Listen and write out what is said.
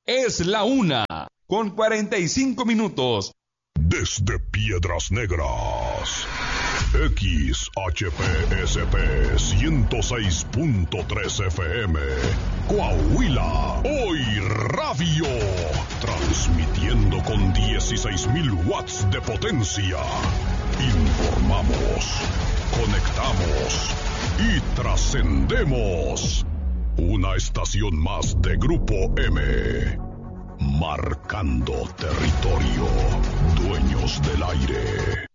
Es la 1:45. Desde Piedras Negras, XHPSP 106.3 FM, Coahuila, Hoy Radio, transmitiendo con 16,000 watts de potencia. Informamos, conectamos y trascendemos. Una estación más de Grupo M. Marcando territorio. Dueños del aire.